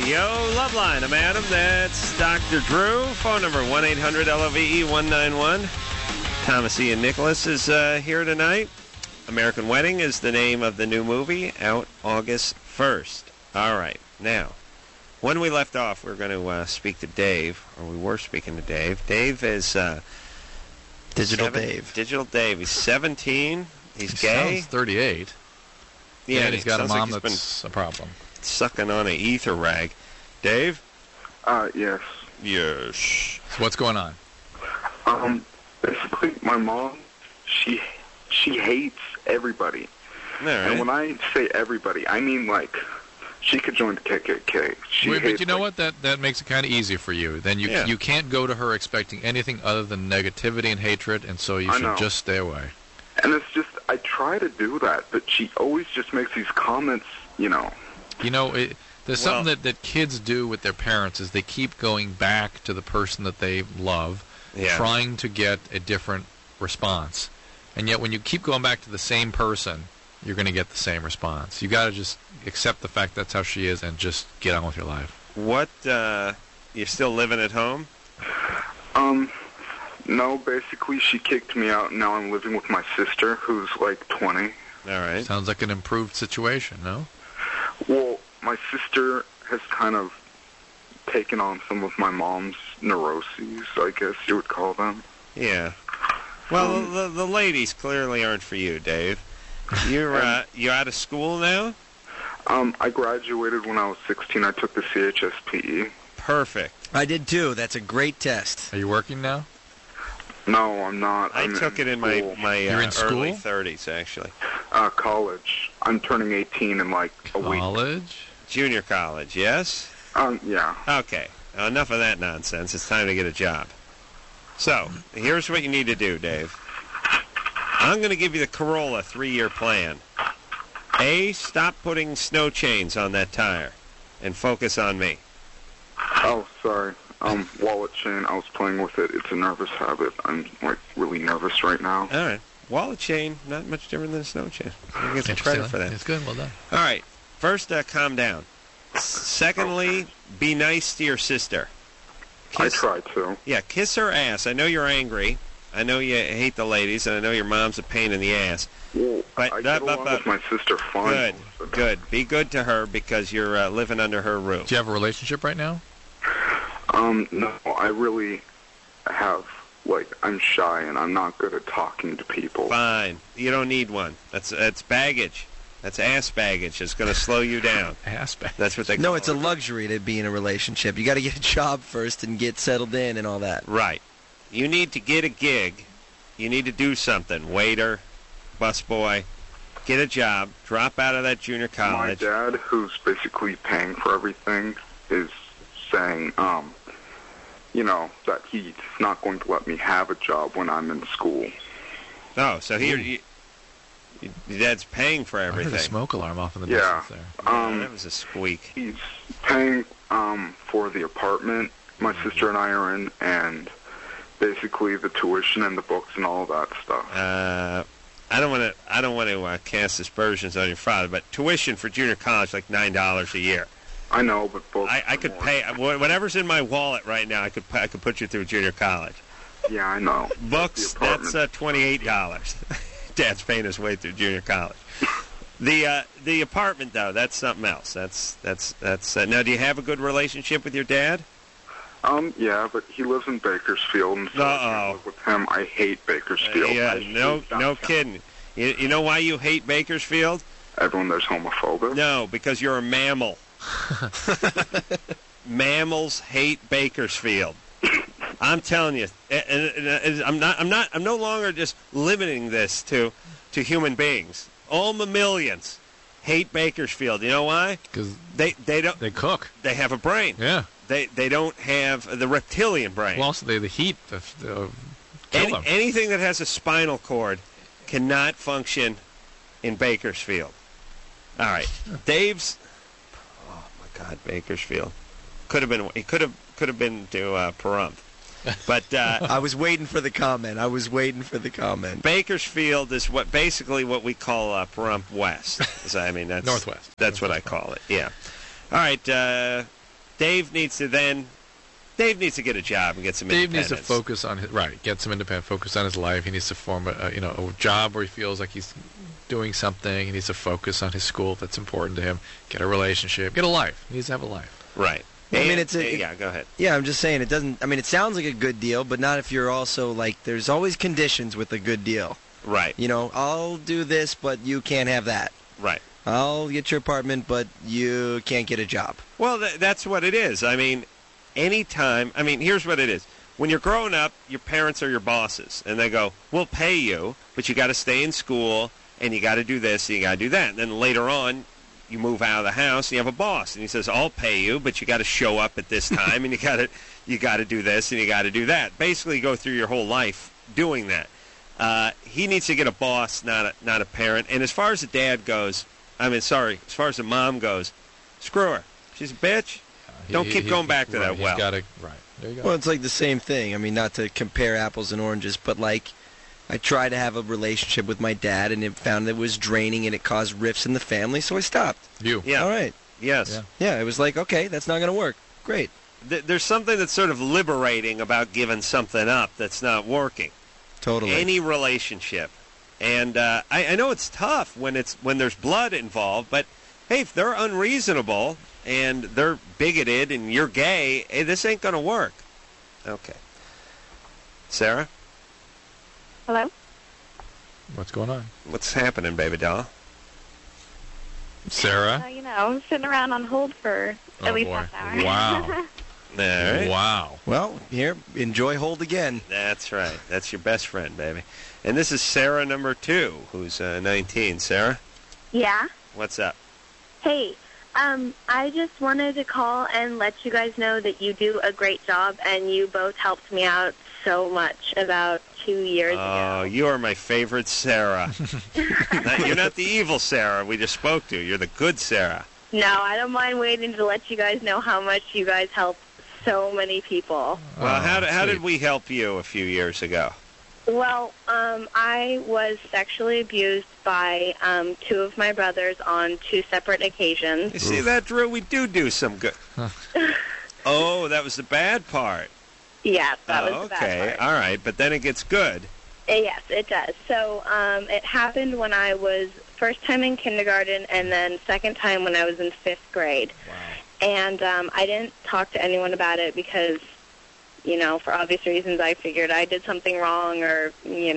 Yo, Loveline. I'm Adam. That's Dr. Drew. Phone number 1-800-LOVE-191. Thomas Ian Nicholas is here tonight. American Wedding is the name of the new movie, out August 1st. All right. Now, when we left off, we were going to speak to Dave, or we were speaking to Dave. Dave is... Digital Dave. Digital Dave. He's 17. He's gay. Sounds 38. Yeah, and he's got a mom like that's a problem. Sucking on an ether rag. Dave? Yes. Yes. So what's going on? Basically, my mom, she hates everybody. All right. And when I say everybody, I mean, like, she could join the KKK. But you know what? That makes it kind of easy for you. Then you can't go to her expecting anything other than negativity and hatred, and so you should just stay away. And it's just, I try to do that, but she always just makes these comments, you know. There's something that kids do with their parents is they keep going back to the person that they love, trying to get a different response. And yet when you keep going back to the same person, you're going to get the same response. You got to just accept the fact that's how she is and just get on with your life. What, you still living at home? No, basically she kicked me out, and now I'm living with my sister, who's like 20. All right. Sounds like an improved situation, no? Well, my sister has kind of taken on some of my mom's neuroses, I guess you would call them. Yeah. Well, the ladies clearly aren't for you, Dave. You're out of school now? I graduated when I was 16. I took the CHSPE. Perfect. I did too. That's a great test. Are you working now? No, I'm not. I took it in my You're in school? early 30s, actually. College. I'm turning 18 in like a week. College? Junior college, yes? Yeah. Okay. Enough of that nonsense. It's time to get a job. So, here's what you need to do, Dave. I'm going to give you the Corolla 3-year plan. A, stop putting snow chains on that tire and focus on me. Oh, sorry. Wallet chain, I was playing with it. It's a nervous habit. I'm, like, really nervous right now. All right. Wallet chain, not much different than a snow chain. I get some credit for that. It's good. Well done. All right. First, calm down. Secondly, be nice to your sister. I try to. Yeah, kiss her ass. I know you're angry. I know you hate the ladies, and I know your mom's a pain in the ass. Well, but, I get along with my sister fine. Good. Be good to her because you're living under her roof. Do you have a relationship right now? No, I really have, like, I'm shy and I'm not good at talking to people. Fine. You don't need one. That's baggage. That's ass baggage. It's going to slow you down. Ass baggage. That's what they call No, it's a luxury to be in a relationship. You got to get a job first and get settled in and all that. Right. You need to get a gig. You need to do something. Waiter, busboy. Get a job. Drop out of that junior college. My dad, who's basically paying for everything, is saying, that he's not going to let me have a job when I'm in school. Oh, so your dad's paying for everything. I heard a smoke alarm off in the distance there. That was a squeak. He's paying for the apartment my sister and I are in, and basically the tuition and the books and all that stuff. I don't want to cast aspersions on your father, but tuition for junior college like $9 a year. I know, but books. I could pay whatever's in my wallet right now. I could put you through junior college. Yeah, I know. Books, that's $28. Dad's paying his way through junior college. The apartment though, that's something else. That's now. Do you have a good relationship with your dad? Yeah, but he lives in Bakersfield, and so I can't live with him. I hate Bakersfield. Yeah, no kidding. You know why you hate Bakersfield? Everyone there's homophobic. No, because you're a mammal. Mammals hate Bakersfield. I'm telling you, and I'm no longer just limiting this to human beings. All mammalians hate Bakersfield. You know why? Because they cook. They have a brain. Yeah. They don't have the reptilian brain. Well, also the heat kill them. Anything that has a spinal cord cannot function in Bakersfield. All right, Dave's. Oh my God, Bakersfield could have been. He could have been to Pahrump. But I was waiting for the comment. Bakersfield is basically what we call Pahrump West. I mean, that's Northwest. That's what I call it. Yeah. All right. Dave needs to get a job and get some Dave independence. needs to focus on get some independent, focus on his life. He needs to form a job where he feels like he's doing something. He needs to focus on his school if that's important to him. Get a relationship, get a life. He needs to have a life. Right. I mean, yeah, go ahead. Yeah, I'm just saying it doesn't. I mean, it sounds like a good deal, but not if you're also like. There's always conditions with a good deal. Right. I'll do this, but you can't have that. Right. I'll get your apartment, but you can't get a job. Well, that's what it is. I mean, anytime. I mean, here's what it is. When you're growing up, your parents are your bosses, and they go, "We'll pay you, but you got to stay in school, and you got to do this, and you got to do that." And then later on, you move out of the house, and you have a boss, and he says, "I'll pay you, but you got to show up at this time, and you got to do this, and you got to do that." Basically, go through your whole life doing that. He needs to get a boss, not a parent. And as far as the dad goes, as far as the mom goes, screw her. She's a bitch. Don't keep going back to that well. There you go. Well, it's like the same thing. I mean, not to compare apples and oranges, but like I tried to have a relationship with my dad, and it found that it was draining, and it caused rifts in the family, so I stopped. Yeah. All right. Yes. Yeah, it was like, okay, that's not going to work. Great. There's something that's sort of liberating about giving something up that's not working. Totally. Any relationship. And I know it's tough when there's blood involved, but hey, if they're unreasonable and they're bigoted and you're gay, hey, this ain't going to work. Okay. Sarah? Hello? What's going on? What's happening, baby doll? Sarah? Sitting around on hold for at least boy. half an hour. Wow. All right. Wow. Well, here, enjoy hold again. That's right. That's your best friend, baby. And this is Sarah number 2, who's 19. Sarah? Yeah? What's up? Hey, I just wanted to call and let you guys know that you do a great job, and you both helped me out so much about 2 years ago. Oh, you are my favorite Sarah. You're not the evil Sarah we just spoke to. You're the good Sarah. No, I don't mind waiting to let you guys know how much you guys helped so many people. Well, how did we help you a few years ago? Well, I was sexually abused by 2 of my brothers on 2 separate occasions. You see that, Drew? We do some good. Oh, that was the bad part. Yeah, that was the bad okay. part. All right, but then it gets good. Yes, it does. So it happened when I was first time in kindergarten and then second time when I was in 5th grade. Wow. And I didn't talk to anyone about it because, for obvious reasons, I figured I did something wrong or,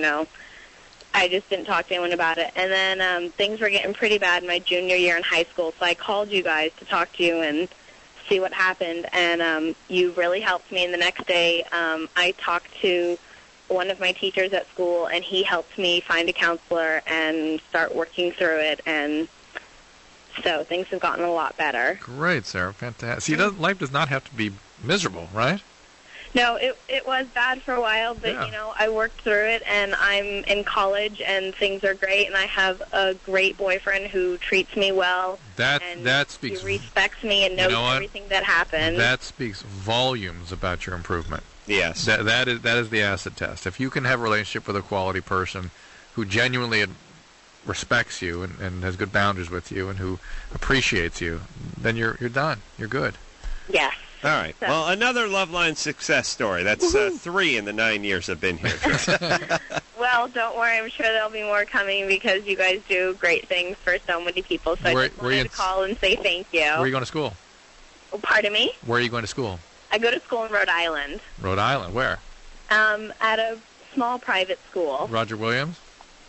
I just didn't talk to anyone about it. And then things were getting pretty bad in my junior year in high school, so I called you guys to talk to you and see what happened. And you really helped me. And the next day I talked to one of my teachers at school, and he helped me find a counselor and start working through it. And so things have gotten a lot better. Great, Sarah. Fantastic. See, life does not have to be miserable, right? No, it was bad for a while, but, I worked through it, and I'm in college, and things are great, and I have a great boyfriend who treats me well. That speaks. He respects me and knows everything that happened. That speaks volumes about your improvement. Yes. That is the acid test. If you can have a relationship with a quality person who genuinely respects you and has good boundaries with you and who appreciates you, then you're done. You're good. Yes. All right. So. Well, another Loveline success story. That's 3 in the 9 years I've been here. Well, don't worry. I'm sure there'll be more coming because you guys do great things for so many people. So I just wanted to call and say thank you. Where are you going to school? Pardon me? Where are you going to school? I go to school in Rhode Island. Rhode Island. Where? At a small private school. Roger Williams?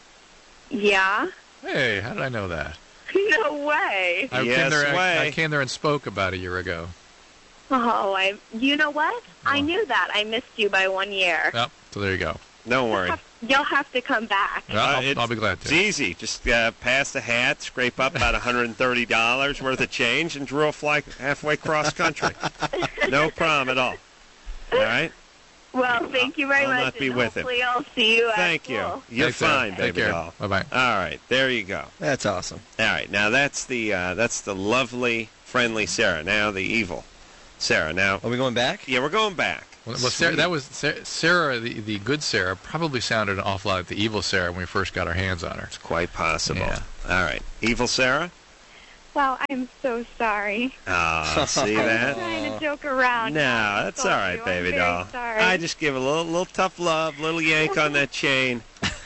Yeah. Hey, how did I know that? No way. I came there and spoke about a year ago. Oh, you know what? I knew that. I missed you by 1 year. Yep, so there you go. Don't worry. You'll have to come back. I'll be glad to. It's easy. Just pass the hat, scrape up about $130 worth of change, and Drew will fly halfway cross country. No problem at all. All right? Well, thank you very much. I'll not be with him. Hopefully I'll see you Thank you. You're fine, baby doll. Bye-bye. All right, there you go. That's awesome. All right, now that's the lovely, friendly Sarah. Now the evil Sarah. Now, are we going back? Yeah, we're going back. Well, Sarah, that was Sarah, the good Sarah, probably sounded an awful lot like the evil Sarah when we first got our hands on her. It's quite possible. Yeah. All right, evil Sarah. Wow, I'm so sorry. Oh, see that? I'm trying to joke around. No, that's all right, baby doll. Sorry. I just give a little tough love, little yank on that chain.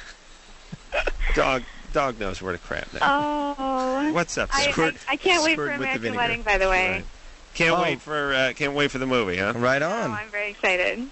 Dog knows where to crap now. Oh. What's up? I can't wait for American Wedding, by the way. Right. Can't wait for the movie, huh? Right on. Oh, I'm very excited.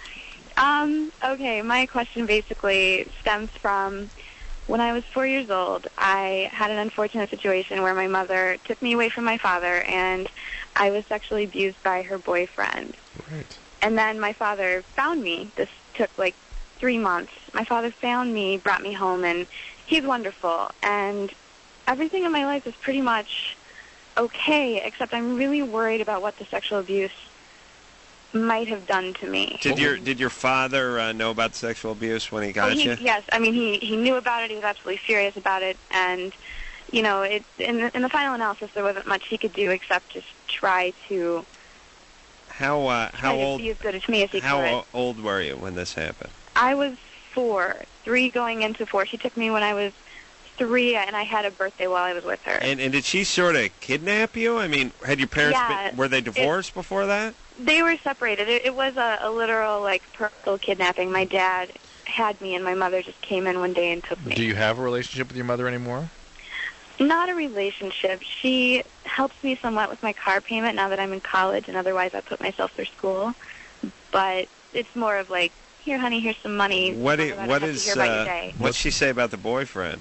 Okay, my question basically stems from when I was 4 years old. I had an unfortunate situation where my mother took me away from my father, and I was sexually abused by her boyfriend. Right. And then my father found me. This took like 3 months. My father found me, brought me home, and he's wonderful. And everything in my life is pretty much okay, except I'm really worried about what the sexual abuse might have done to me. Did your father know about the sexual abuse when he got you? Yes, I mean he knew about it. He was absolutely furious about it, and you know, in the final analysis, there wasn't much he could do except just try to. How old? Be as good to me as he could. How old were you when this happened? I was 3 going into 4. She took me when I was 3, and I had a birthday while I was with her. And did she sort of kidnap you? I mean, had your parents were they divorced before that? They were separated. It was a literal, like, personal kidnapping. My dad had me, and my mother just came in one day and took me. Do you have a relationship with your mother anymore? Not a relationship. She helps me somewhat with my car payment now that I'm in college, and otherwise I put myself through school. But it's more of like, here, honey, here's some money. What's she say about the boyfriend?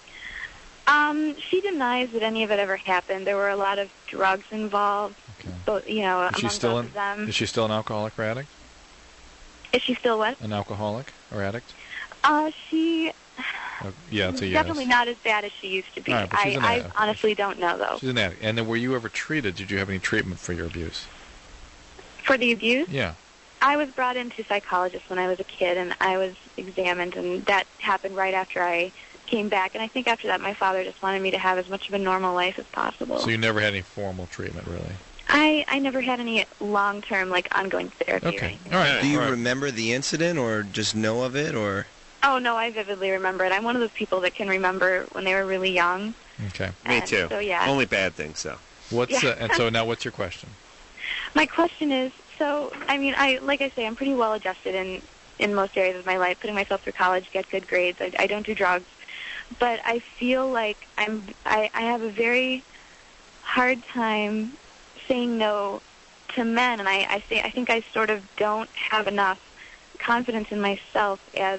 She denies that any of it ever happened. There were a lot of drugs involved. Okay. Both, among both of them. Is she still an alcoholic or addict? Is she still what? An alcoholic or addict? She... yeah, it's a yes. Definitely not as bad as she used to be. Right, I honestly don't know, though. She's an addict. And then were you ever treated? Did you have any treatment for your abuse? For the abuse? Yeah. I was brought into psychologists when I was a kid, and I was examined, and that happened right after I came back. And I think after that, my father just wanted me to have as much of a normal life as possible. So you never had any formal treatment, really? I never had any long-term, like, ongoing therapy. Okay. All right. Do you remember the incident, or just know of it, or? Oh, no, I vividly remember it. I'm one of those people that can remember when they were really young. Okay. Me too. So, yeah. Only bad things, though. And so now what's your question? My question is, so, I mean, like I say, I'm pretty well adjusted in most areas of my life, putting myself through college, get good grades. I don't do drugs. But I feel like I have a very hard time saying no to men, and I think I sort of don't have enough confidence in myself as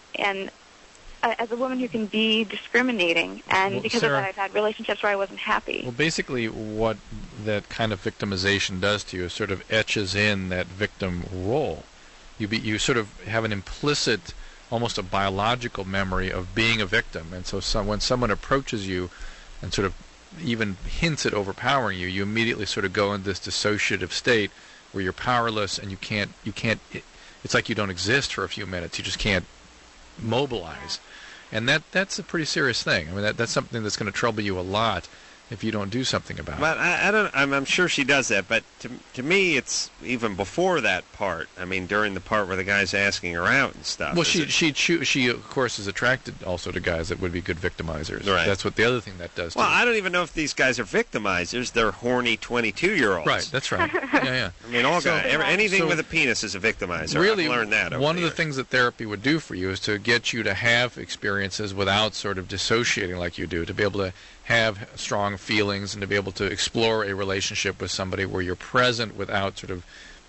a woman who can be discriminating, and because Sarah, of that I've had relationships where I wasn't happy. Well, basically what that kind of victimization does to you is sort of etches in that victim role. You sort of have an implicit, almost a biological memory of being a victim, and so when someone approaches you and sort of even hints at overpowering you, you immediately sort of go in this dissociative state where you're powerless and you can't it's like you don't exist for a few minutes. You just can't mobilize. And that's a pretty serious thing. I mean, that's something that's going to trouble you a lot if you don't do something about it. But I'm sure she does that. But to me, it's even before that part. I mean, during the part where the guy's asking her out and stuff. Well, she of course is attracted also to guys that would be good victimizers. Right. That's what the other thing that does. Well, I don't even know if these guys are victimizers. They're horny 22-year-olds. Right. That's right. Yeah. I mean, all guys. Anything with a penis is a victimizer. Really, I've learned that. One of the things that therapy would do for you is to get you to have experiences without sort of dissociating like you do, to be able to have strong feelings and to be able to explore a relationship with somebody where you're present without sort of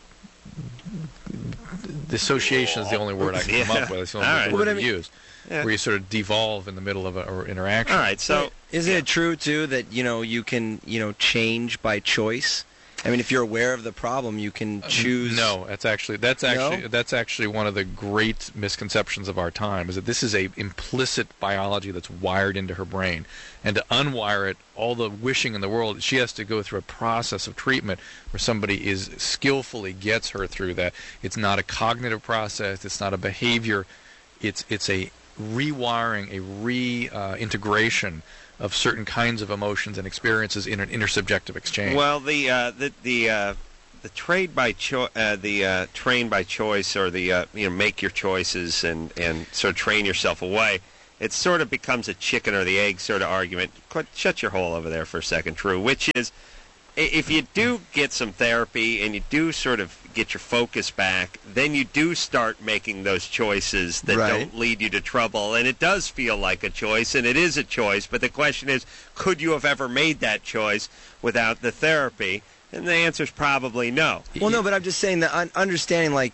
dissociation is the only word I can come up with. It's the only word to use. Yeah. Where you sort of devolve in the middle of an interaction. All right, so isn't it true too that you can change by choice? I mean, if you're aware of the problem, you can choose. No, that's actually one of the great misconceptions of our time. Is that this is a implicit biology that's wired into her brain, and to unwire it, all the wishing in the world, she has to go through a process of treatment where somebody skillfully gets her through that. It's not a cognitive process. It's not a behavior. It's a rewiring, a reintegration of certain kinds of emotions and experiences in an intersubjective exchange. Well, the train by choice, or the make your choices and sort of train yourself away it sort of becomes a chicken or the egg sort of argument. Shut your hole over there for a second, Drew, which is, if you do get some therapy and you do sort of get your focus back, then you do start making those choices that don't lead you to trouble. And it does feel like a choice, and it is a choice. But the question is, could you have ever made that choice without the therapy? And the answer is probably no. Well, no, but I'm just saying that understanding, like,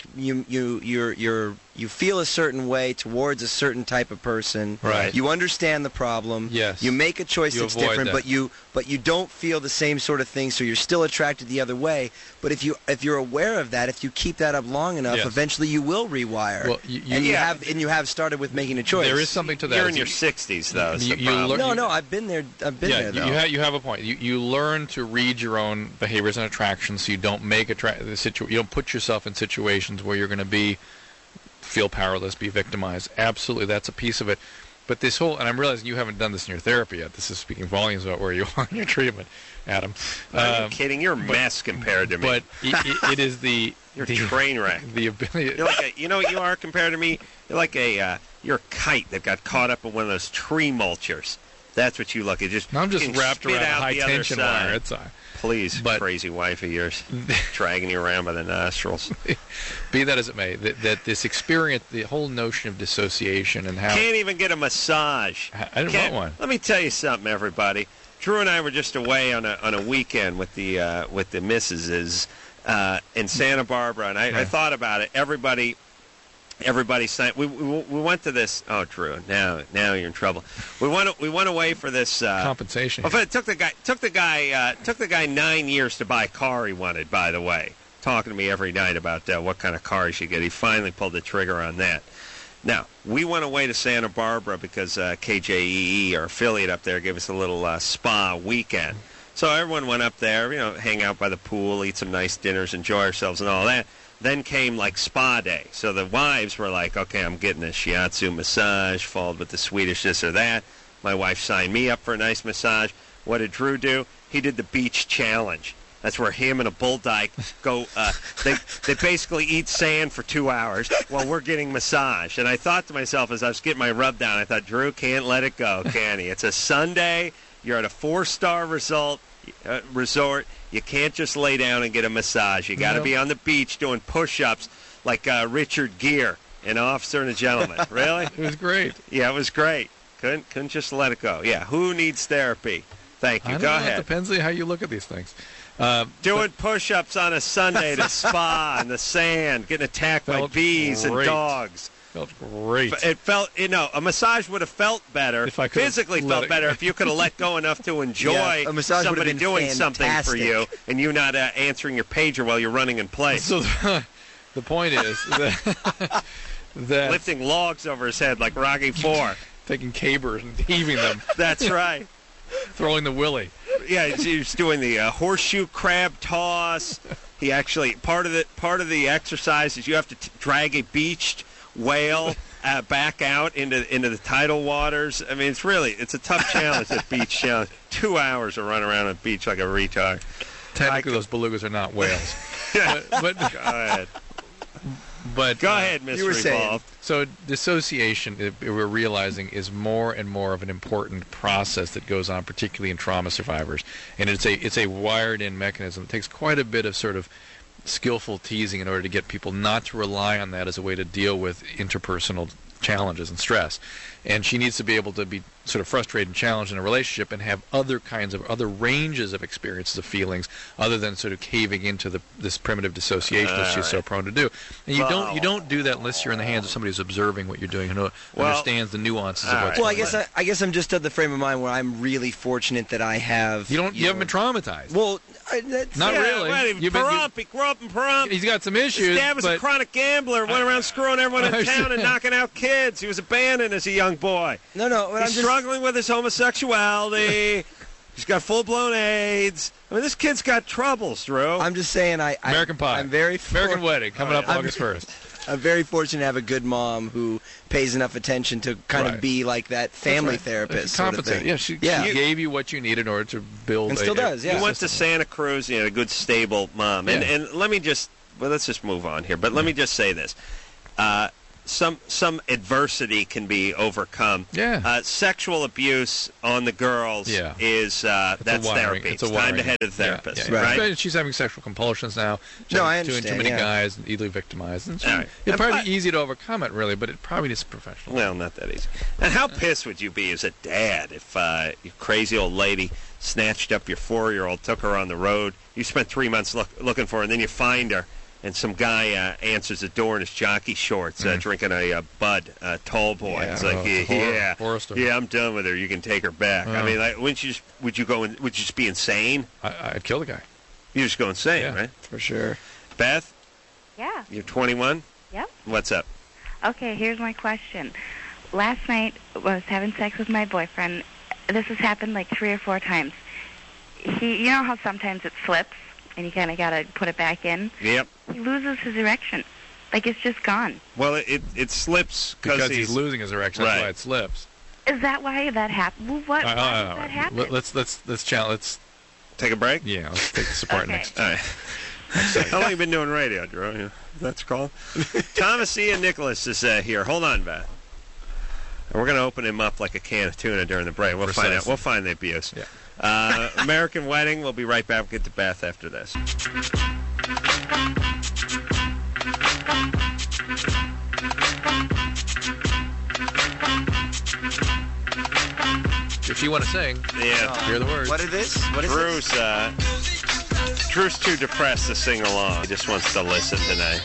you feel a certain way towards a certain type of person. Right. You understand the problem. Yes. You make a choice that's different, but you don't feel the same sort of thing, so you're still attracted the other way. But if you're aware of that, if you keep that up long enough, eventually you will rewire. Well, you have started with making a choice. There is something to that. You're in your 60s, though. No, I've been there. Though. You have a point. You learn to read your own behaviors and attractions, so you don't make you don't put yourself in situations where you're going to feel powerless, be victimized. Absolutely, that's a piece of it. But this whole, and I'm realizing you haven't done this in your therapy yet. This is speaking volumes about where you are in your treatment, Adam. I'm kidding. You're a mess compared to me. But it is you're a train wreck. The ability. You're like you know what you are compared to me? You're like you're a kite that got caught up in one of those tree mulchers. That's what you look at. I'm just wrapped around a high tension wire. Please, crazy wife of yours, dragging you around by the nostrils. Be that as it may, that this experience, the whole notion of dissociation and how... Can't even get a massage. I didn't want one. Let me tell you something, everybody. Drew and I were just away on a weekend with the missuses in Santa Barbara, and I thought about it. Everybody signed. We went to this. Oh, Drew, now you're in trouble. We went away for this compensation. It took the guy 9 years to buy a car he wanted. By the way, talking to me every night about what kind of car he should get. He finally pulled the trigger on that. Now we went away to Santa Barbara because KJEE, our affiliate up there, gave us a little spa weekend. So everyone went up there, hang out by the pool, eat some nice dinners, enjoy ourselves, and all that. Then came like spa day. So the wives were like, okay, I'm getting a shiatsu massage, followed with the Swedish this or that. My wife signed me up for a nice massage. What did Drew do? He did the beach challenge. That's where him and a bull dyke go, they basically eat sand for 2 hours while we're getting massage. And I thought to myself as I was getting my rub down, I thought, Drew can't let it go, can he? It's a Sunday. You're at a 4-star resort. You can't just lay down and get a massage. You got to be on the beach doing push-ups like Richard Gere in Officer and a Gentleman. Really? It was great. Yeah, it was great. Couldn't just let it go. Yeah, who needs therapy? Thank you. Go ahead. It depends on how you look at these things. Doing push-ups on a Sunday at a spa in the sand, getting attacked by bees and dogs. Felt great. It felt, a massage would have felt better, physically felt better if you could have let go enough to enjoy somebody doing something for you and you not answering your pager while you're running in place. So the point is that lifting logs over his head like Rocky IV. Taking cabers and heaving them. That's right. Throwing the willy. Yeah, he's doing the horseshoe crab toss. He actually, part of the exercise is you have to drag a beached whale back out into the tidal waters. I mean, it's a tough challenge, that beach challenge. 2 hours to run around a beach like a retard. Technically, those belugas are not whales. but go ahead. But go ahead, Mr. Revolve. So dissociation, we're realizing, is more and more of an important process that goes on, particularly in trauma survivors. And it's a wired-in mechanism. It takes quite a bit of sort of skillful teasing in order to get people not to rely on that as a way to deal with interpersonal challenges and stress. And she needs to be able to be sort of frustrated and challenged in a relationship and have other ranges of experiences of feelings other than sort of caving into this primitive dissociation that she's so prone to do. And you don't do that unless you're in the hands of somebody who's observing what you're doing and understands the nuances of what's going on. I guess I'm just at the frame of mind where I'm really fortunate that I have... You haven't been traumatized. Well... Not really. He grew up in Pahrump. He's got some issues. His dad was a chronic gambler, went around screwing everyone in town and knocking out kids. He was abandoned as a young boy. He's struggling with his homosexuality. He's got full-blown AIDS. I mean, this kid's got troubles, Drew. I'm just saying American Pie. I'm very... American Wedding, coming up August 1st. I'm very fortunate to have a good mom who pays enough attention to kind of be like that family therapist. Compensate. Yeah, she gave you what you need in order to build. And still does. Yeah. You went to Santa Cruz. You had a good, stable mom. And let's just move on here. But let me just say this: some adversity can be overcome. Yeah. Sexual abuse on the girls is that's therapy. It's time to head to the therapist, right? She's having sexual compulsions now. I understand. Too many guys, and easily victimized. And it'd probably be easy to overcome it, really, but it probably needs a professional. Well, not that easy. And how pissed would you be as a dad if your crazy old lady snatched up your 4-year-old, took her on the road, you spent 3 months looking for her, and then you find her, and some guy answers the door in his jockey shorts, drinking a Bud, tall boy. Yeah. It's like, Forrester. Yeah, I'm done with her. You can take her back. I mean, like, would you just be insane? I'd kill the guy. You just go insane, right? For sure. Beth? Yeah. You're 21? Yep. What's up? Okay, here's my question. Last night, I was having sex with my boyfriend. This has happened like 3 or 4 times. You know how sometimes it slips, and you kind of got to put it back in? Yep. He loses his erection. Like, it's just gone. Well, it slips because he's losing his erection. That's why it slips. Is that why that happened? Well, why does that happen? Let's take a break? Yeah, let's take this apart next. All right. How long have you been doing radio, Drew? That's called. Thomas Ian Nicholas is here. Hold on, Beth. And we're going to open him up like a can of tuna during the break. We'll find out. We'll find the abuse. Yeah. American Wedding. We'll be right back. We'll get to Beth after this. If you want to sing, hear the words. What is this? Drew's too depressed to sing along. He just wants to listen tonight.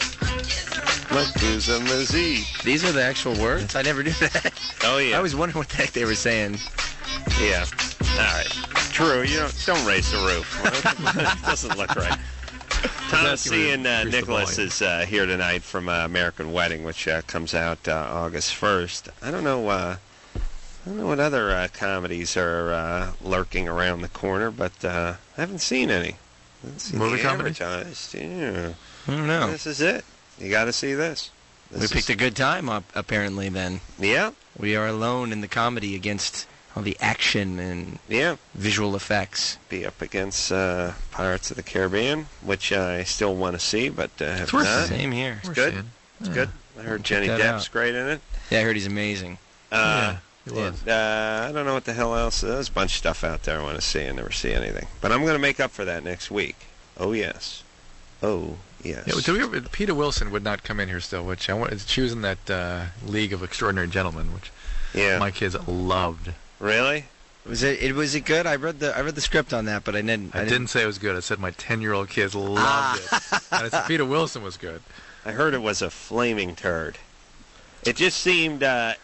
These are the actual words? I never knew that. Oh, yeah. I was wondering what the heck they were saying. Yeah. All right. Drew, don't raise the roof. It doesn't look right. Thomas Ian Nicholas is here tonight from American Wedding, which comes out August 1st. I don't know what other comedies are lurking around the corner, but I haven't seen any. Movie comedy? Yeah. I don't know. This is it. You got to see this. We picked a good time, apparently, then. Yeah. We are alone in the comedy against all the action and visual effects. Be up against Pirates of the Caribbean, which I still want to see, but have not. Same here. It's good. It's good. I heard Johnny Depp's great in it. Yeah, I heard he's amazing. He was. I don't know what the hell else. There's a bunch of stuff out there I want to see and never see anything. But I'm going to make up for that next week. Oh, yes. Oh, yes. Yeah, Peter Wilson would not come in here still, which she was in that League of Extraordinary Gentlemen, which my kids loved. Really? Was it good? I read the script on that, but I didn't say it was good. I said my 10-year-old kids loved it. And I said Peter Wilson was good. I heard it was a flaming turd. It just seemed,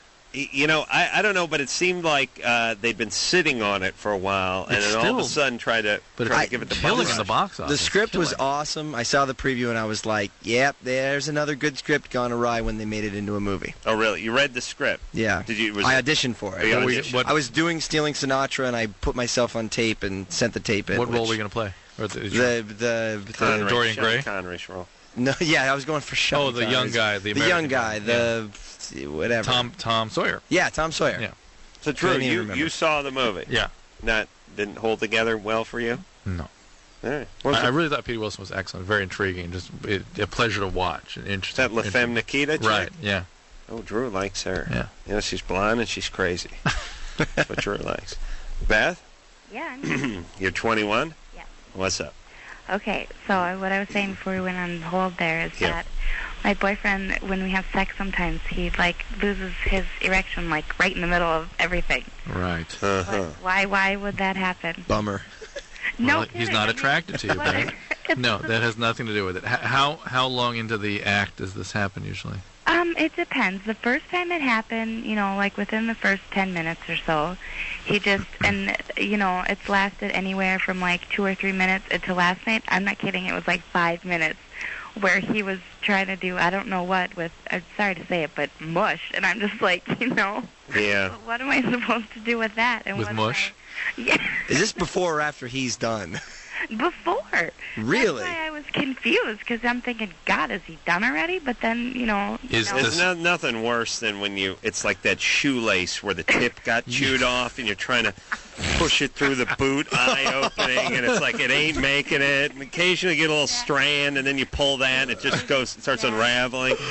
I don't know, but it seemed like they'd been sitting on it for a while, and then all of a sudden try to give it the killing in the box office. The script was awesome. I saw the preview, and I was like, yep, there's another good script gone awry when they made it into a movie. Oh, really? You read the script? Yeah. I auditioned for it. I was doing Stealing Sinatra, and I put myself on tape and sent the tape in. What role were you going to play? The Dorian Gray? Connery's role. No, yeah, I was going for Sean. Oh, the young guy. The young guy. Whatever. Tom Sawyer. Yeah, Tom Sawyer. Yeah. So, Drew, you saw the movie? Yeah. Didn't hold together well for you? No. All right. I really thought Peter Wilson was excellent, very intriguing, just a pleasure to watch. And interesting. That La Femme Nikita chick? Right, yeah. Oh, Drew likes her. Yeah. She's blonde and she's crazy. That's what Drew likes. Beth? Yeah. You're 21? Yeah. What's up? Okay, so what I was saying before we went on hold there is that my boyfriend, when we have sex sometimes, he, loses his erection, right in the middle of everything. Right. Uh-huh. Why would that happen? Bummer. No, well, he's not attracted to you, Beth. No, that has nothing to do with it. How long into the act does this happen usually? It depends. The first time it happened, within the first 10 minutes or so, he just, and, it's lasted anywhere from 2 or 3 minutes until last night. I'm not kidding. It was 5 minutes where he was trying to do, I don't know what, with, I'm sorry to say it, but mush. And I'm just Yeah. What am I supposed to do with that? And with mush? Yeah. Is this before or after he's done? Before. Really? That's why I was confused, because I'm thinking, God, is he done already? But then, There's nothing worse than when it's like that shoelace where the tip got chewed off and you're trying to push it through the boot eye opening and it's like it ain't making it. And occasionally you get a little strand and then you pull that and it just starts unraveling.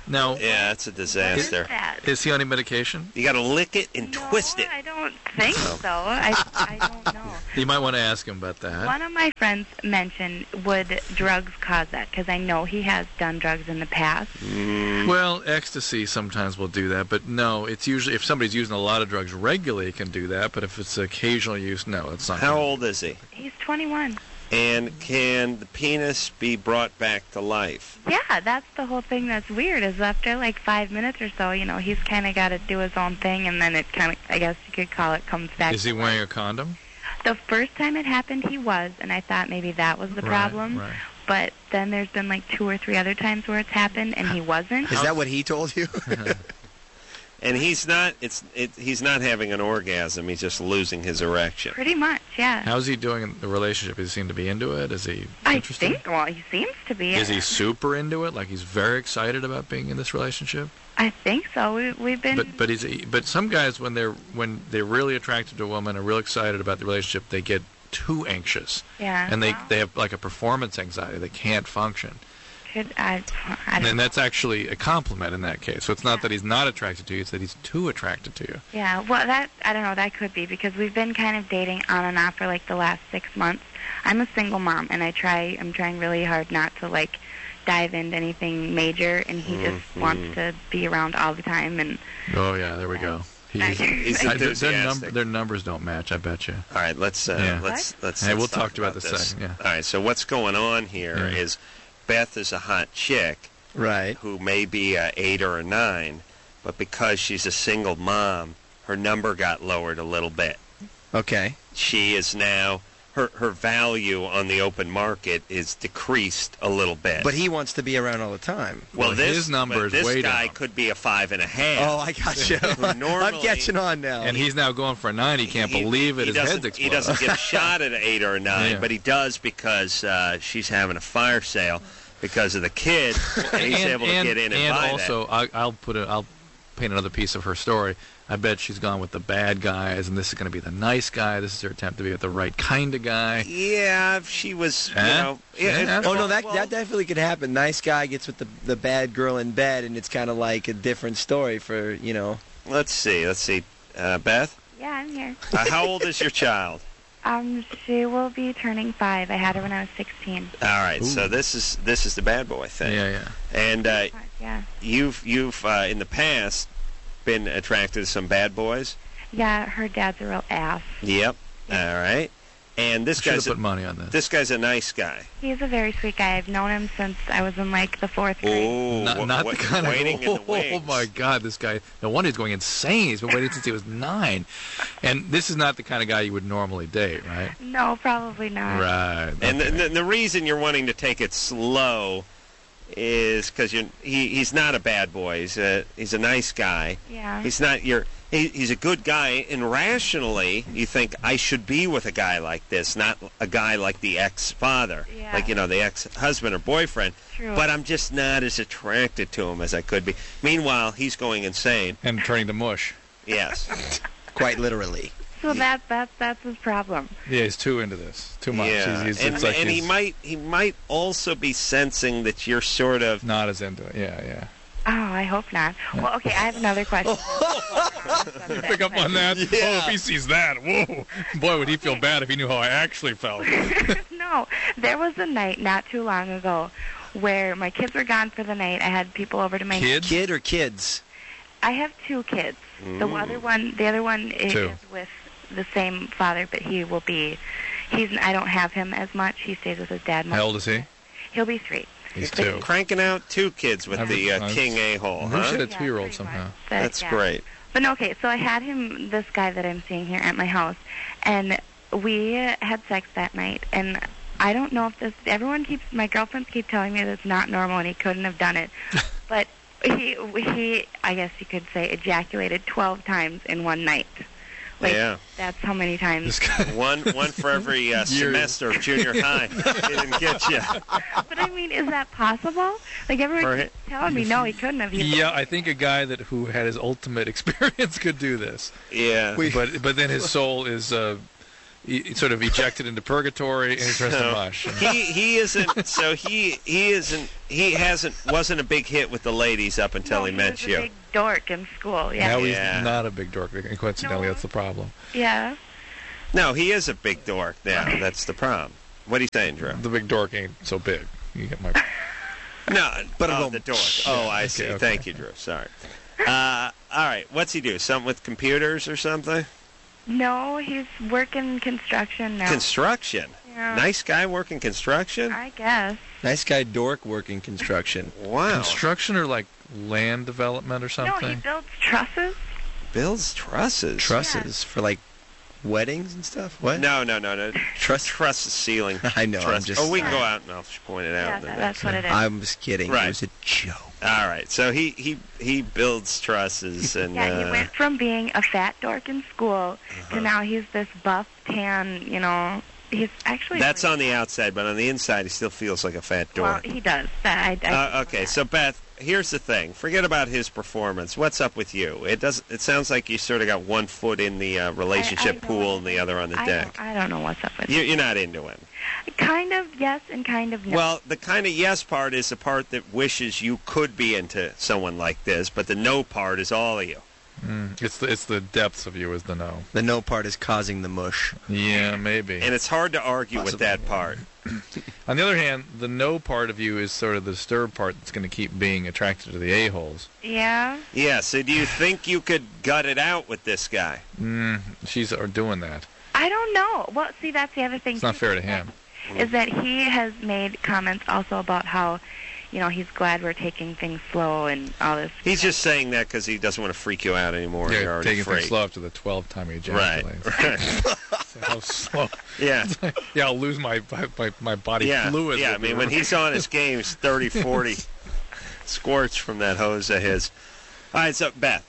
Now, Yeah, it's a disaster. Is he on any medication? You got to lick it and twist it. I don't think so. I don't know. You might want to ask him about that. One of my friends mentioned, would drugs cause that? Because I know he has done drugs in the past. Well, ecstasy sometimes will do that, but no, it's usually if somebody's using a lot of drugs regularly, it can do that. But if it's occasional use, no, it's not. How old is he? He's 21. And can the penis be brought back to life? Yeah, that's the whole thing that's weird, is after like 5 minutes or so, he's kind of got to do his own thing, and then it kind of, I guess you could call it, comes back. Is he wearing a condom? The first time it happened, he was, and I thought maybe that was the problem. Right. But then there's been like 2 or 3 other times where it's happened, and he wasn't. Is that what he told you? And he's not. He's not having an orgasm. He's just losing his erection. Pretty much, yeah. How's he doing in the relationship? Does he seem to be into it? Is he I interested? think, well, he seems to be. Is he super into it? Like he's very excited about being in this relationship? I think so. We've been. But some guys when they're really attracted to a woman, are real excited about the relationship, they get too anxious. Yeah. And they have like a performance anxiety. They can't function. I don't And that's actually a compliment in that case. So it's not that he's not attracted to you; it's that he's too attracted to you. Yeah, well, I don't know, that could be, because we've been kind of dating on and off for like the last 6 months. I'm a single mom, and I'm trying really hard not to like dive into anything major, and he just wants to be around all the time. And oh yeah, there we go. He's enthusiastic. Their numbers don't match, I bet you. All right, let's Hey, we'll talk about this second. Yeah. All right, so what's going on here is Beth is a hot chick, right? Who may be a 8 or a 9, but because she's a single mom, her number got lowered a little bit. Okay. She is now her value on the open market is decreased a little bit. But he wants to be around all the time. Well, his number is way This guy down. could be a 5.5. Oh, I got you. I'm catching on now. And he's now going for a 9. He can't believe it. His head's exploding. He doesn't get shot at an 8 or a 9, but he does because she's having a fire sale because of the kid, and he's able to get in and buy also, that. I'll paint another piece of her story. I bet she's gone with the bad guys, and this is going to be the nice guy. This is her attempt to be with the right kind of guy. Yeah, if she was, Yeah. Oh no, that definitely could happen. Nice guy gets with the bad girl in bed, and it's kind of like a different story for Let's see, Beth. yeah, I'm here. How old is your child? She will be turning 5. I had her when I was 16. All right, so this is the bad boy thing. Yeah. And Yeah. you've in the past been attracted to some bad boys. Yeah, her dad's a real ass. Yep. All right. And this Should guy's have put money on this. This guy's a nice guy. He's a very sweet guy. I've known him since I was in like the 4th grade. Oh, not the kind waiting in the of. Oh wings. my God, this guy! No wonder he's going insane. He's been waiting since he was 9, and this is not the kind of guy you would normally date, right? No, probably not. Right. And okay. the reason you're wanting to take it slow is because he's not a bad boy. He's a nice guy. Yeah. He's not he's a good guy, and rationally you think I should be with a guy like this, not a guy like the ex-father, like the ex-husband or boyfriend. True. But I'm just not as attracted to him as I could be. Meanwhile, he's going insane. And turning to mush. Yes. Quite literally. So that's his problem. Yeah, he's too into this. Too much. Yeah. And he might also be sensing that you're sort of not as into it. Yeah. Oh, I hope not. Well, okay, I have another question. Pick up on that? Yeah. Oh, if he sees that, whoa. Boy, would he feel bad if he knew how I actually felt. No, there was a night not too long ago where my kids were gone for the night. I had people over to my Kids? Kid or kids? I have 2 kids. The other one is with the same father, but he will be. I don't have him as much. He stays with his dad most. How old is he? He'll be 3. He's 2. cranking out 2 kids with the king a-hole, Who huh? should a 2-year-old somehow? That's great. But no, okay, so I had this guy that I'm seeing here at my house, and we had sex that night, and I don't know if my girlfriends keep telling me that it's not normal and he couldn't have done it, but he, I guess you could say, ejaculated 12 times in one night. That's how many times. One for every semester of junior high. He didn't get you. But I mean, is that possible? Like everyone keeps telling me, no, he couldn't have. Yeah, I think a guy who had his ultimate experience could do this. Yeah. But then his soul is sort of ejected into purgatory, and he turns to mush. He isn't. So he isn't. He wasn't a big hit with the ladies up until he met you. He was a big dork in school. Yeah. Now he's not a big dork. Coincidentally, that's the problem. Yeah. No, he is a big dork now. That's the problem. What are you saying, Drew? The big dork ain't so big. You get my. No, but the dork. Oh, I see. Okay. Thank you, Drew. Sorry. All right. What's he do? Something with computers or something? No, he's working construction now. Construction? Yeah. Nice guy working construction? I guess. Nice guy dork working construction. Wow. Construction or like land development or something? No, he builds trusses. Builds trusses? Trusses for like weddings and stuff? What? No. Truss ceiling. I know. Truss. I'm just. We can go out and I'll point it out. Yeah, that's what it is. I'm just kidding. Right. It was a joke. All right. So he builds trusses and. Yeah, he went from being a fat dork in school to now he's this buff, tan. He's actually. That's on the outside, but on the inside, he still feels like a fat dork. Well, he does. Okay, so Beth, here's the thing. Forget about his performance. What's up with you? It sounds like you sort of got one foot in the relationship pool and the other on the deck. I don't know what's up with You're not into him. Kind of yes and kind of no. Well, the kind of yes part is the part that wishes you could be into someone like this, but the no part is all of you. It's the depths of you is the no. The no part is causing the mush. Yeah, maybe. And it's hard to argue with that part. On the other hand, the no part of you is sort of the disturbed part that's going to keep being attracted to the a-holes. Yeah? Yeah, so do you think you could gut it out with this guy? She's doing that. I don't know. Well, see, that's the other thing. It's not fair to him. Is that he has made comments also about how, he's glad we're taking things slow and all this. He's just saying that because he doesn't want to freak you out anymore. Yeah, You're already taking free. things slow after the 12th time he ejaculates. Right. So how slow. Yeah. Yeah, I'll lose my body fluid. Yeah, I mean, when he's on his game, he's 30, 40 squirts from that hose of his. All right, so, Beth.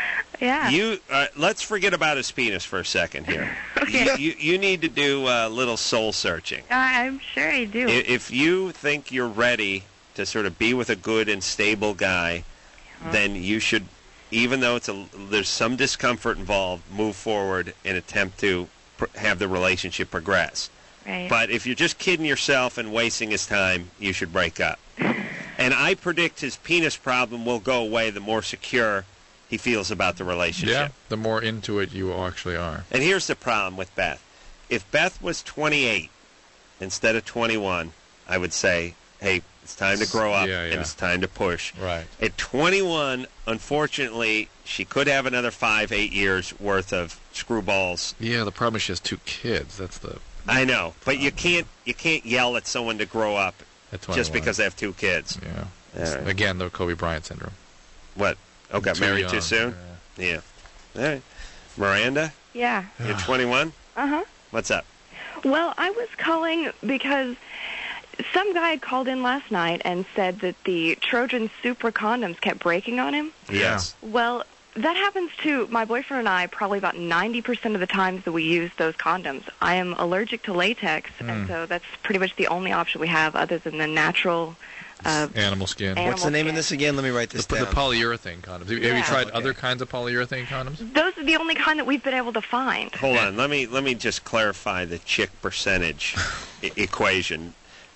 Yeah. Let's forget about his penis for a second here. Okay. You need to do a little soul searching. I'm sure I do. If you think you're ready to sort of be with a good and stable guy, then you should, even though there's some discomfort involved, move forward and attempt to have the relationship progress. Right. But if you're just kidding yourself and wasting his time, you should break up. And I predict his penis problem will go away the more secure he feels about the relationship. Yeah, the more into it you actually are. And here's the problem with Beth. If Beth was 28 instead of 21, I would say, hey, it's time to grow up and it's time to push. Right. At 21, unfortunately, she could have another 5-8 years worth of screwballs. Yeah, the problem is she has 2 kids. That's the. I know, but you can't yell at someone to grow up just because they have 2 kids. Yeah. Right. Again, the Kobe Bryant syndrome. What? Oh, got married too soon? Yeah. All right. Miranda? Yeah. You're 21? Uh-huh. What's up? Well, I was calling because some guy had called in last night and said that the Trojan Super condoms kept breaking on him. Yes. Well, that happens to my boyfriend and I probably about 90% of the times that we use those condoms. I am allergic to latex, and so that's pretty much the only option we have other than the natural animal skin. What's the name of this again? Let me write this down. The polyurethane condoms. Have you tried other kinds of polyurethane condoms? Those are the only kind that we've been able to find. Hold on. Let me just clarify the chick percentage equation.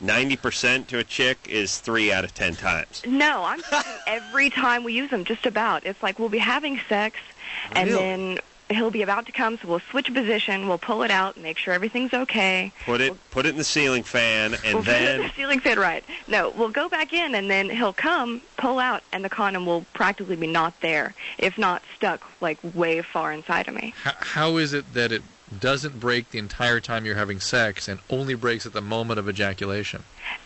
90% to a chick is 3 out of 10 times. No, I'm talking every time we use them, just about. It's like we'll be having sex, and then he'll be about to come, so we'll switch position, we'll pull it out, make sure everything's okay. Put it in the ceiling fan, and we'll then... put it in the ceiling fan, right. No, we'll go back in, and then he'll come, pull out, and the condom will practically be not there, if not stuck, like, way far inside of me. How is it that it doesn't break the entire time you're having sex and only breaks at the moment of ejaculation?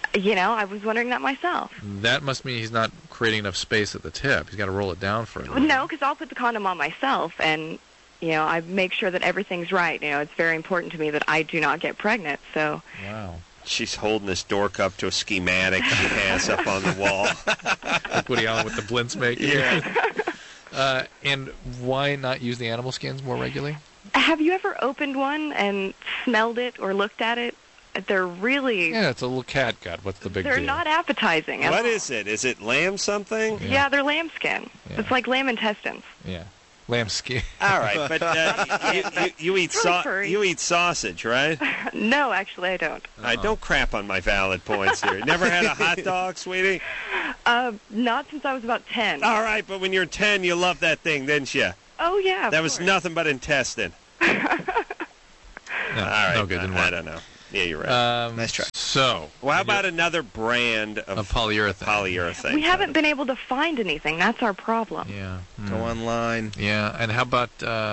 I was wondering that myself. That must mean he's not creating enough space at the tip. He's got to roll it down further. No, because I'll put the condom on myself, and... I make sure that everything's right. It's very important to me that I do not get pregnant, so... Wow. She's holding this dork up to a schematic she has up on the wall. Like Woody Allen with the blintz making. Yeah. And why not use the animal skins more regularly? Have you ever opened one and smelled it or looked at it? They're really... Yeah, it's a little cat gut. What's the big deal? They're not appetizing. What is it? Is it lamb something? Yeah, they're lamb skin. Yeah. It's like lamb intestines. Yeah. Lamb skin. All right, but you eat you eat sausage, right? No, actually, I don't. All right, don't crap on my valid points here. Never had a hot dog, sweetie? Not since I was about 10. All right, but when you're 10, you loved that thing, didn't you? Oh, yeah. That was nothing but intestine. No, all right, no good. I don't know. Yeah, you're right. Nice try. So, well, how about another brand of polyurethane? We haven't been able to find anything. That's our problem. Yeah. Go online. Yeah, and how about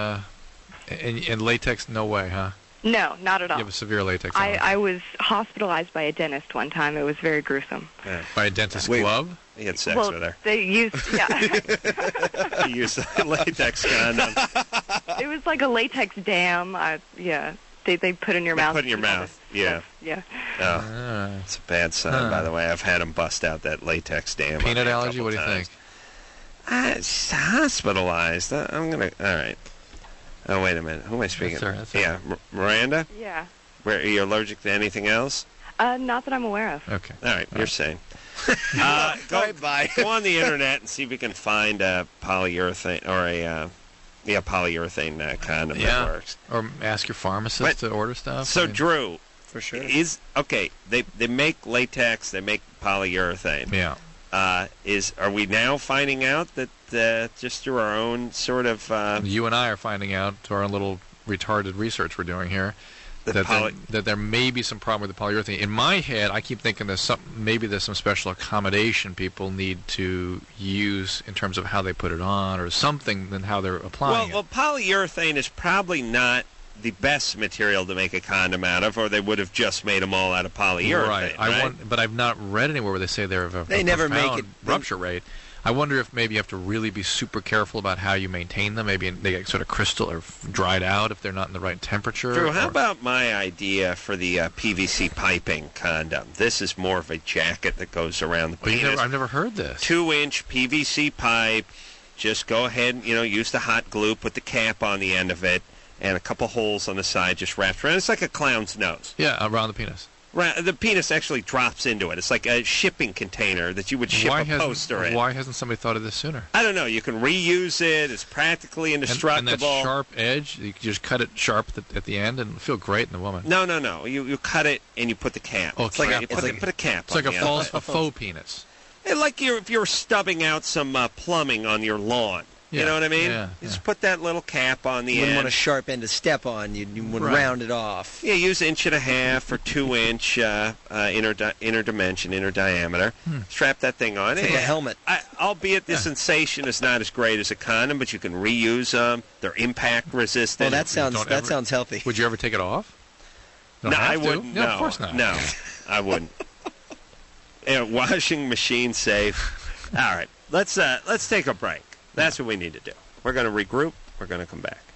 in latex? No way, huh? No, not at all. You have a severe latex I was hospitalized by a dentist one time. It was very gruesome. Yeah. By a dentist glove? He had sex well, with her. They used, He used a latex condom. It was like a latex dam. Yeah. They put in your mouth. Put in your mouth. Yeah. Yeah. Oh, it's a bad sign, by the way. I've had them bust out that latex dam. Peanut allergy? What do you think? It's hospitalized. I'm gonna. All right. Oh, wait a minute. Who am I speaking? That's yeah, Miranda. Yeah. Are you allergic to anything else? Not that I'm aware of. Okay. All right. You're sane. Bye. Go on the internet and see if you can find a polyurethane or a. Polyurethane condom that works. Or ask your pharmacist to order stuff. So, Drew, for sure, they make latex, they make polyurethane. Yeah. Are we now finding out that just through our own sort of you and I are finding out through our own little retarded research we're doing here that there may be some problem with the polyurethane. In my head, I keep thinking there's some special accommodation people need to use in terms of how they put it on or something than how they're applying it. Well, polyurethane is probably not the best material to make a condom out of, or they would have just made them all out of polyurethane. Right. But I've not read anywhere where they say they're of a never make it rupture rate. I wonder if maybe you have to really be super careful about how you maintain them. Maybe they get sort of crystal or dried out if they're not in the right temperature. Drew, how about my idea for the PVC piping condom? This is more of a jacket that goes around the penis. I've never heard this. 2-inch PVC pipe. Just go ahead and, use the hot glue, put the cap on the end of it, and a couple holes on the side just wrapped around. It's like a clown's nose. Yeah, around the penis. The penis actually drops into it. It's like a shipping container that you would ship a poster in. Why hasn't somebody thought of this sooner? I don't know. You can reuse it. It's practically indestructible. And that sharp edge, you can just cut it sharp at the end and it'll feel great in the woman. No. You cut it and you put the cap. Oh, it's like you put a cap on it. It's like a faux penis. Like if you're stubbing out some plumbing on your lawn. Yeah, you know what I mean? Yeah, you just put that little cap on the end. You wouldn't want a sharp end to step on. You would round it off. Yeah, use 1.5 or 2-inch inner diameter. Strap that thing on. It's like a helmet. Albeit the sensation is not as great as a condom, but you can reuse them. They're impact resistant. Well, that sounds healthy. Would you ever take it off? No, I wouldn't. No, of course not. No, I wouldn't. Washing machine safe. All right, let's take a break. That's what we need to do. We're going to regroup. We're going to come back.